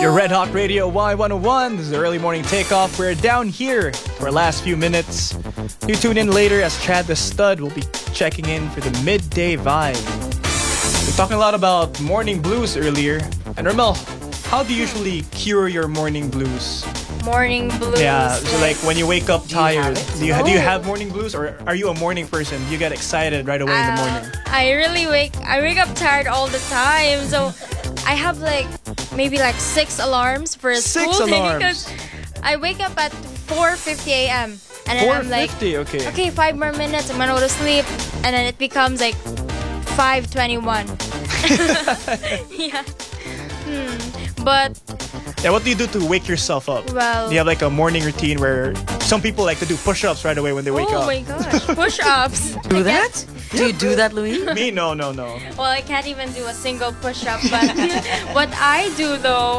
Your Red Hot Radio Y101. This is the early morning takeoff. We're down here for our last few minutes. You tune in later as Chad the Stud will be checking in for the midday vibe. We're talking a lot about morning blues earlier. And Ramel, how do you usually cure your morning blues? Morning blues. Yeah, so like when you wake up tired, do you have Oh. morning blues, or are you a morning person? Do you get excited right away in the morning? I wake up tired all the time. So I have maybe 6 alarms for a 6 school day alarms? because I wake up at 4:50 a.m. and then I'm like, 4:50, okay. okay, 5 more minutes, I'm gonna go to sleep, and then it becomes 5:21. Yeah. But Yeah, what do you do to wake yourself up? well, Do you have a morning routine where some people like to do push-ups right away when they wake oh up? my gosh, push-ups. Do that? Do you do that, Louis? Me, no. Well, I can't even do a single push-up, but what I do though,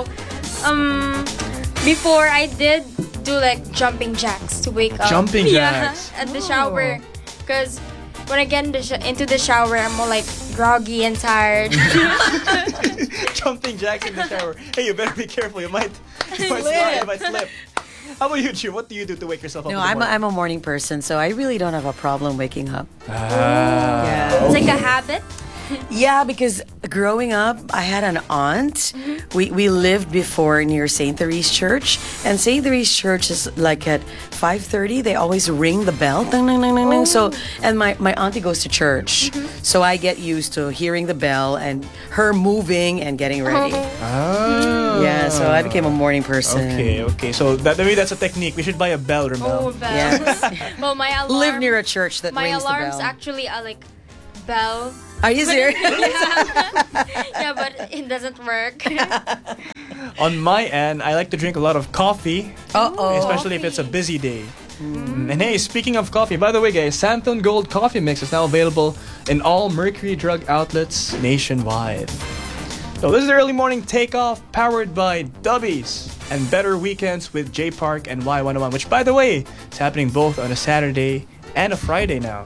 before I did do jumping jacks to wake up. Jumping jacks? Yeah, at the shower. Because when I get into the shower, I'm more groggy and tired. Jumping jacks in the shower. Hey, you better be careful. You might slide, you might slip. How about you, Chu? What do you do to wake yourself up? No, in the morning? I'm a morning person, so I really don't have a problem waking up. Ah. It's like a habit. Yeah, because growing up, I had an aunt. We lived before near St. Therese Church, and St. Therese Church is at 5:30. They always ring the bell. Ding, ding, ding, ding, ding. So, and my auntie goes to church, so I get used to hearing the bell and her moving and getting ready. Ah. Yeah, so I became a morning person. Okay. So maybe that's a technique. We should buy a bell, Ramel. Oh, bells. Yes. Well, my alarm. Live near a church that My rings the alarms bell. actually are bell. Are you serious? Yeah, but it doesn't work. On my end, I like to drink a lot of coffee, Uh-oh. especially if it's a busy day. And hey, speaking of coffee, by the way, guys, Santon Gold Coffee Mix is now available in all Mercury Drug outlets nationwide. So this is the early morning takeoff, powered by Dubbies and Better Weekends with J Park and Y101, which, by the way, is happening both on a Saturday and a Friday now.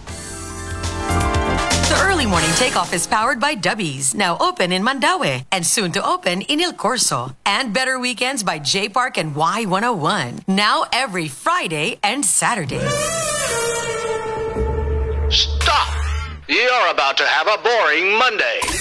The early morning takeoff is powered by Dubbies, now open in Mandaue and soon to open in El Corso. And Better Weekends by J Park and Y101, now every Friday and Saturday. Stop! You're about to have a boring Monday.